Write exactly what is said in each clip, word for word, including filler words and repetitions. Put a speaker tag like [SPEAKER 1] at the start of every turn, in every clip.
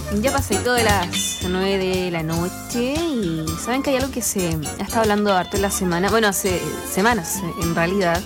[SPEAKER 1] Ya pasadito de las nueve de la noche y saben que hay algo que se ha estado hablando harto en la semana, bueno, hace semanas en realidad,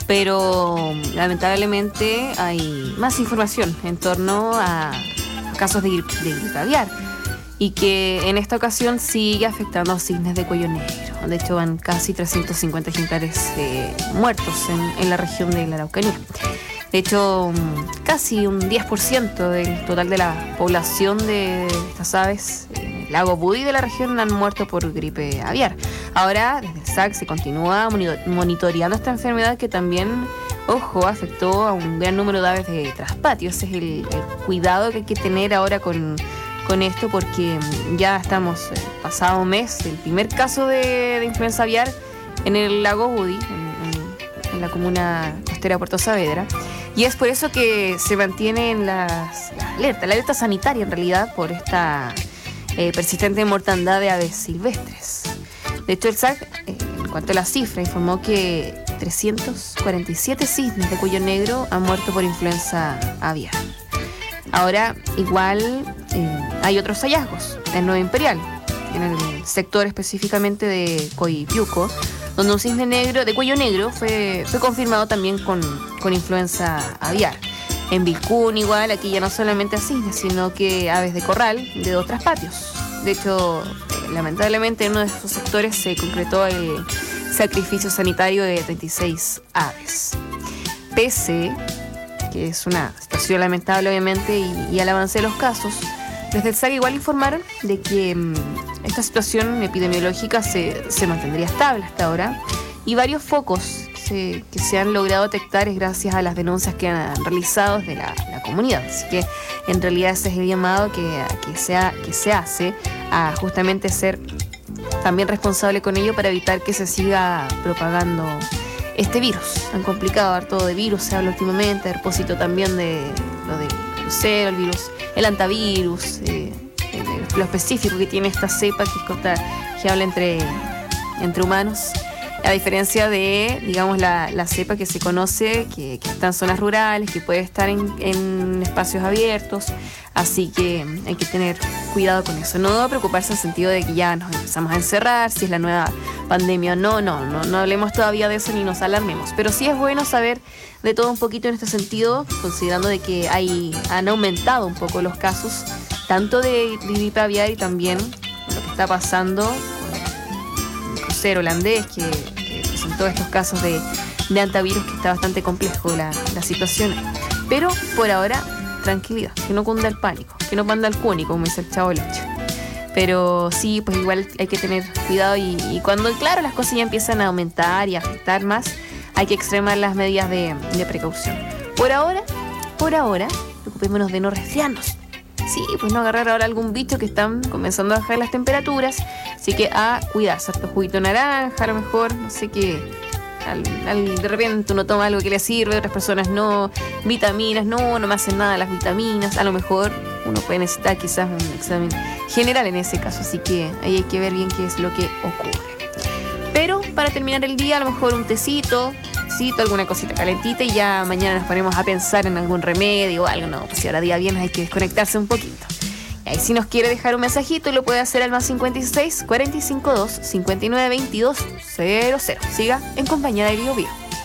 [SPEAKER 1] pero lamentablemente hay más información en torno a casos de gripe, de gripe aviar y que en esta ocasión sigue afectando a cisnes de cuello negro. De hecho, van casi trescientos cincuenta ejemplares eh, muertos en, en la región de la Araucanía. De hecho, casi un diez por ciento del total de la población de estas aves en el lago Budí de la región han muerto por gripe aviar. Ahora, desde el S A C se continúa monitoreando esta enfermedad que también, ojo, afectó a un gran número de aves de traspatio. Ese es el, el cuidado que hay que tener ahora con, con esto, porque ya estamos eh, pasado un mes del primer caso de, de influenza aviar en el lago Budí, en, en, en la comuna costera de Puerto Saavedra. Y es por eso que se mantienen las, las alertas, la alerta sanitaria en realidad por esta eh, persistente mortandad de aves silvestres. De hecho, el S A C, eh, en cuanto a la cifra, informó que trescientos cuarenta y siete cisnes de cuello negro han muerto por influenza aviar. Ahora, igual eh, hay otros hallazgos en Nueva Imperial, en el sector específicamente de Coipiuco, donde un cisne negro, de cuello negro, fue, fue confirmado también con, con influenza aviar. En Vilcún igual, aquí ya no solamente a cisnes, sino que aves de corral de dos traspatios. De hecho, eh, lamentablemente en uno de esos sectores se concretó el sacrificio sanitario de treinta y seis aves. Pese, que es una situación lamentable obviamente, y, y al avance de los casos, desde el S A C igual informaron de que mmm, esta situación epidemiológica se, se mantendría estable hasta ahora y varios focos se, que se han logrado detectar es gracias a las denuncias que han realizado desde la, la comunidad. Así que en realidad ese es el llamado que, que, sea, que se hace a justamente ser también responsable con ello para evitar que se siga propagando este virus tan complicado. Harto de virus se habla últimamente, a propósito también de lo del crucero, el virus, el antivirus, eh, lo específico que tiene esta cepa que es contagiable entre, entre humanos, a diferencia de, digamos, la, la cepa que se conoce, que, que está en zonas rurales, que puede estar en, en espacios abiertos, así que hay que tener cuidado con eso. No preocuparse en el sentido de que ya nos empezamos a encerrar, si es la nueva pandemia o no, no, no, no hablemos todavía de eso ni nos alarmemos, pero sí es bueno saber de todo un poquito en este sentido, considerando de que hay, han aumentado un poco los casos, tanto de gripe aviar y también lo que está pasando con el crucero holandés que, que presentó estos casos de, de antivirus, que está bastante complejo la, la situación. Pero por ahora, tranquilidad, que no cunda el pánico, que no panda el cúnico, como dice el Chavo del Ocho. Pero sí, pues igual hay que tener cuidado y, y cuando, claro, las cosas ya empiezan a aumentar y a afectar más, hay que extremar las medidas de, de precaución. Por ahora, por ahora, preocupémonos de no resfriarnos. Sí, pues no agarrar ahora algún bicho que están comenzando a bajar las temperaturas. Así que a cuidarse, harto juguito naranja, a lo mejor, no sé qué. Al, al, de repente uno toma algo que le sirve, otras personas no. Vitaminas, no, no me hacen nada las vitaminas. A lo mejor uno puede necesitar quizás un examen general en ese caso. Así que ahí hay que ver bien qué es lo que ocurre. Pero para terminar el día, a lo mejor un tecito, alguna cosita calentita y ya mañana nos ponemos a pensar en algún remedio o algo. No, pues si ahora día viernes hay que desconectarse un poquito. Y ahí si nos quiere dejar un mensajito lo puede hacer al más cincuenta y seis, cuarenta y cinco dos, cincuenta y nueve veintidós cero cero. Siga en compañía de Bio Bio.